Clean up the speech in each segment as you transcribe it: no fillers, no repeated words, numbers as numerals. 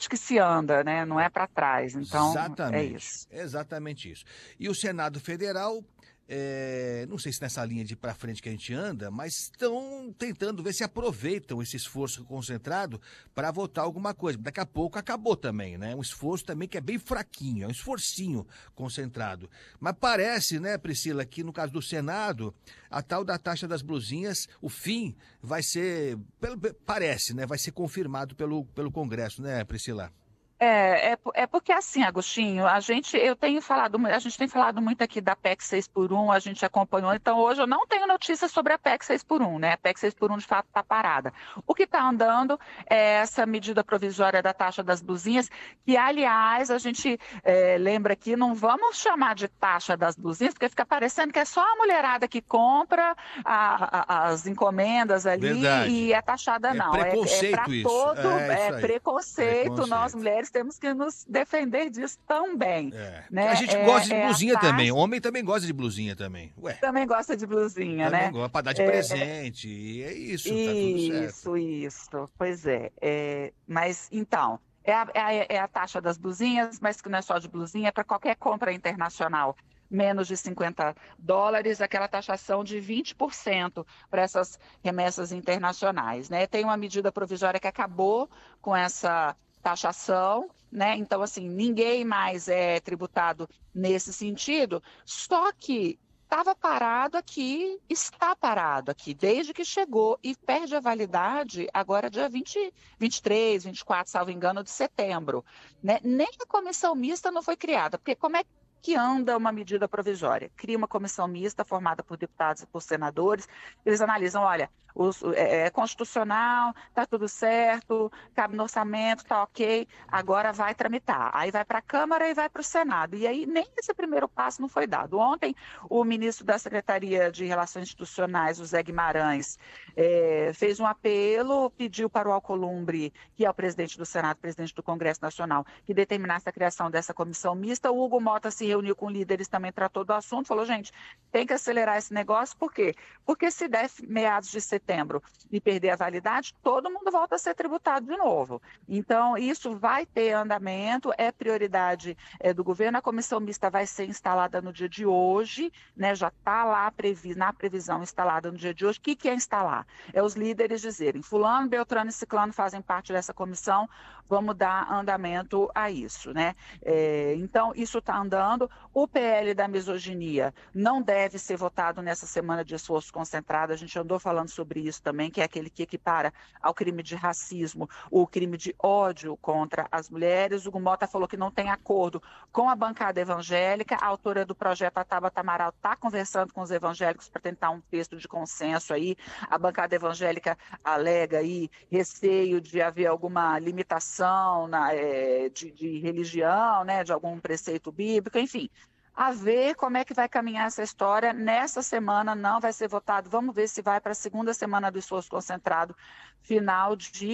frente que se anda, né? Não é para trás. Então, é Exatamente, isso. exatamente isso. E o Senado Federal, não sei se nessa linha de para frente que a gente anda, mas estão tentando ver se aproveitam esse esforço concentrado para votar alguma coisa. Daqui a pouco acabou também, né? Um esforço também que é bem fraquinho, é um esforcinho concentrado. Mas parece, né, Priscila, que no caso do Senado, a tal da taxa das blusinhas, o fim vai ser, parece, né, vai ser confirmado pelo Congresso, né, Priscila? É porque assim, Agostinho, a gente tem falado muito aqui da PEC 6 por 1, a gente acompanhou, então hoje eu não tenho notícias sobre a PEC 6 por 1, né? A PEC 6 por 1 de fato está parada. O que está andando é essa medida provisória da taxa das blusinhas, que aliás a gente lembra aqui, não vamos chamar de taxa das blusinhas, porque fica parecendo que é só a mulherada que compra as encomendas ali Verdade. e é taxada, É não. É para preconceito isso. todo, É é isso aí. preconceito, nós Preconceito. mulheres temos que nos defender disso também, Que a né? gente gosta de A blusinha também. taxa Homem também gosta de blusinha também. Ué, também gosta de blusinha, também né? gosta pra dar de É, presente. E é isso, tá tudo certo. isso, pois mas então, é a taxa das blusinhas, mas que não é só de blusinha, é para qualquer compra internacional. Menos de US$ 50, aquela taxação de 20% para essas remessas internacionais, né? Tem uma medida provisória que acabou com essa taxação, né? Então, assim, ninguém mais é tributado nesse sentido, só que estava parado aqui, está parado aqui, desde que chegou e perde a validade agora dia 23, 24, salvo engano, de setembro, né? Nem a comissão mista não foi criada, porque como é que anda uma medida provisória? Cria uma comissão mista formada por deputados e por senadores, eles analisam, olha, é constitucional, está tudo certo, cabe no orçamento, está ok, agora vai tramitar. Aí vai para a Câmara e vai para o Senado. E aí nem esse primeiro passo não foi dado. Ontem, o ministro da Secretaria de Relações Institucionais, o Zé Guimarães, fez um apelo, pediu para o Alcolumbre, que é o presidente do Senado, presidente do Congresso Nacional, que determinasse a criação dessa comissão mista. O Hugo Mota se reuniu com líderes, também tratou do assunto, falou, gente, tem que acelerar esse negócio, por quê? Porque se der meados de setembro e perder a validade, todo mundo volta a ser tributado de novo. Então, isso vai ter andamento, é prioridade do governo. A comissão mista vai ser instalada no dia de hoje, né? Já está lá na previsão instalada no dia de hoje. O que é instalar? É os líderes dizerem, fulano, beltrano e ciclano fazem parte dessa comissão, vamos dar andamento a isso, né? Então, isso está andando. O PL da misoginia não deve ser votado nessa semana de esforço concentrado, a gente andou falando sobre isso também, que é aquele que equipara ao crime de racismo o crime de ódio contra as mulheres. O Gumota falou que não tem acordo com a bancada evangélica, a autora do projeto, a Tabata Amaral, está conversando com os evangélicos para tentar um texto de consenso aí. A bancada evangélica alega aí receio de haver alguma limitação de religião, né, de algum preceito bíblico, enfim. A ver como é que vai caminhar essa história. Nessa semana não vai ser votado. Vamos ver se vai para a segunda semana do esforço concentrado, final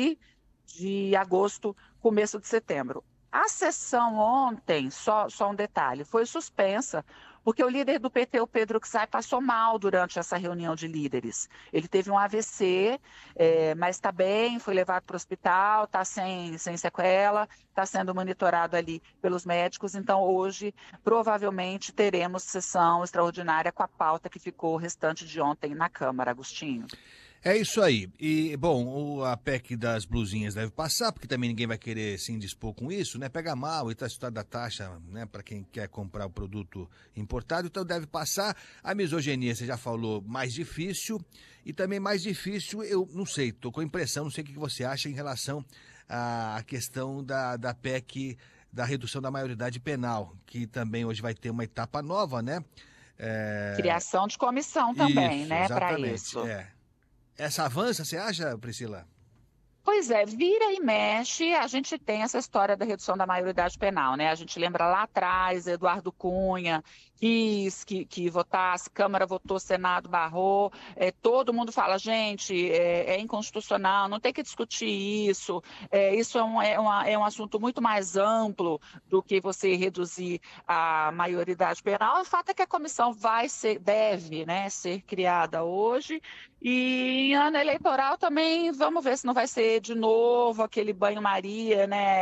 de agosto, começo de setembro. A sessão ontem, só um detalhe, foi suspensa, porque o líder do PT, o Pedro Xay, passou mal durante essa reunião de líderes. Ele teve um AVC, mas está bem, foi levado para o hospital, está sem sequela, está sendo monitorado ali pelos médicos. Então, hoje, provavelmente, teremos sessão extraordinária com a pauta que ficou o restante de ontem na Câmara, Agostinho. É isso aí. E, bom, a PEC das blusinhas deve passar, porque também ninguém vai querer se indispor com isso, né? Pega mal e tá estudado da taxa, né? Para quem quer comprar o produto importado, então deve passar. A misoginia, você já falou, mais difícil. E também mais difícil, eu não sei, tô com a impressão, não sei o que você acha em relação à questão da PEC da redução da maioridade penal, que também hoje vai ter uma etapa nova, né? É, Criação de comissão também, Isso, né, para exatamente. isso. Essa avança, você acha, Priscila? Pois é, vira e mexe, a gente tem essa história da redução da maioridade penal, né? A gente lembra lá atrás, Eduardo Cunha quis que votasse, Câmara votou, Senado barrou, todo mundo fala, gente, é inconstitucional, não tem que discutir isso, isso é um assunto muito mais amplo do que você reduzir a maioridade penal. O fato é que a comissão deve, né, ser criada hoje, e em ano eleitoral também, vamos ver se não vai ser de novo aquele banho-maria, né?